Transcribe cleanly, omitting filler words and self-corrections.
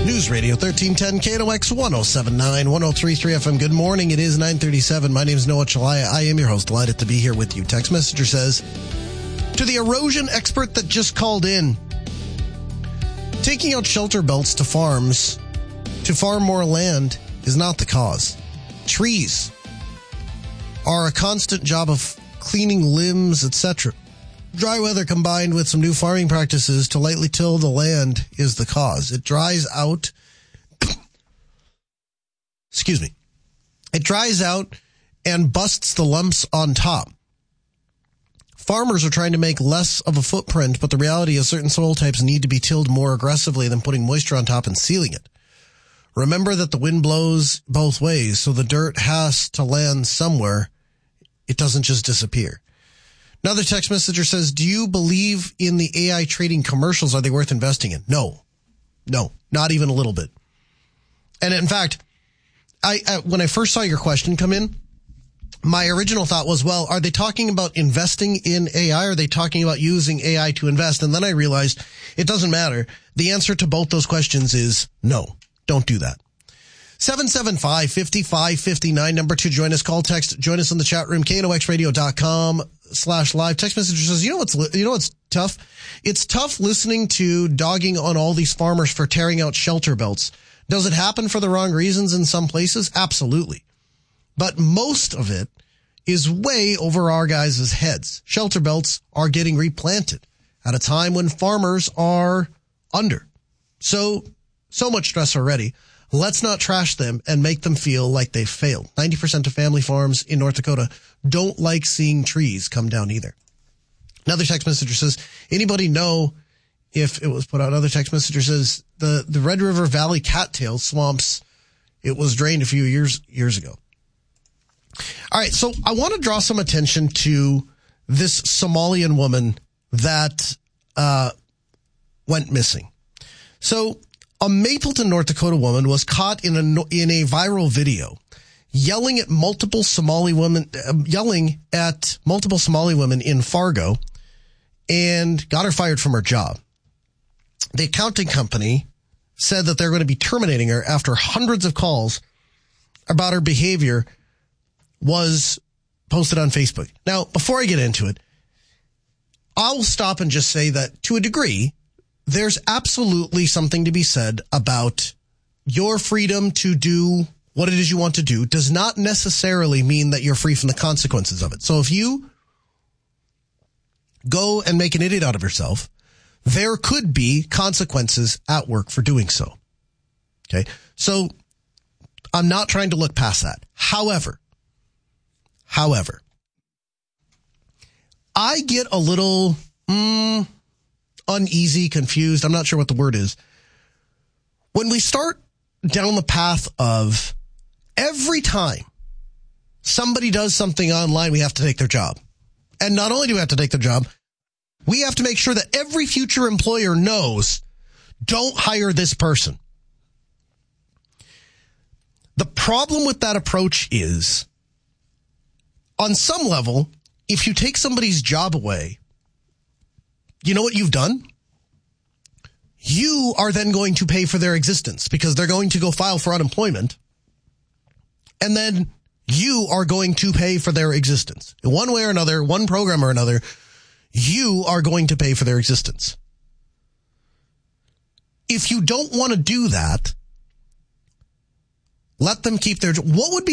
News Radio 1310 KNOX 1079 1033 FM. Good morning. It is 9:37. My name is Noah Chalaya. I am your host. Delighted to be here with you. Text messenger says, to the erosion expert that just called in, taking out shelter belts to farms to farm more land is not the cause. Trees are a constant job of cleaning limbs, etc. Dry weather combined with some new farming practices to lightly till the land is the cause. It dries out. Excuse me. It dries out and busts the lumps on top. Farmers are trying to make less of a footprint, but the reality is certain soil types need to be tilled more aggressively than putting moisture on top and sealing it. Remember that the wind blows both ways, so the dirt has to land somewhere. It doesn't just disappear. Another text messenger says, do you believe in the AI trading commercials? Are they worth investing in? No, not even a little bit. And in fact, when I first saw your question come in, my original thought was, well, are they talking about investing in AI? Or are they talking about using AI to invest? And then I realized it doesn't matter. The answer to both those questions is no, don't do that. 775-5559, number 2, join us, call, text, join us in the chat room, knoxradio.com/live. Text messenger says, you know what's tough? It's tough listening to dogging on all these farmers for tearing out shelter belts. Does it happen for the wrong reasons in some places? Absolutely. But most of it is way over our guys' heads. Shelter belts are getting replanted at a time when farmers are under. So much stress already. Let's not trash them and make them feel like they've failed. 90% of family farms in North Dakota don't like seeing trees come down either. Another text messenger says, anybody know if it was put out? Another text messenger says, the Red River Valley cattail swamps, it was drained a few years ago. All right, so I want to draw some attention to this Somalian woman that went missing. So a Mapleton, North Dakota woman was caught in a viral video yelling at multiple Somali women in Fargo and got her fired from her job. The accounting company said that they're going to be terminating her after hundreds of calls about her behavior was posted on Facebook. Now, before I get into it, I'll stop and just say that to a degree, there's absolutely something to be said about your freedom to do what it is you want to do does not necessarily mean that you're free from the consequences of it. So if you go and make an idiot out of yourself, there could be consequences at work for doing so. Okay. So I'm not trying to look past that. However, I get a little, uneasy, confused. I'm not sure what the word is. When we start down the path of every time somebody does something online, we have to take their job. And not only do we have to take their job, we have to make sure that every future employer knows, don't hire this person. The problem with that approach is, on some level, if you take somebody's job away, you know what you've done? You are then going to pay for their existence because they're going to go file for unemployment. And then you are going to pay for their existence. In one way or another, one program or another, you are going to pay for their existence. If you don't want to do that, let them keep their job. What would be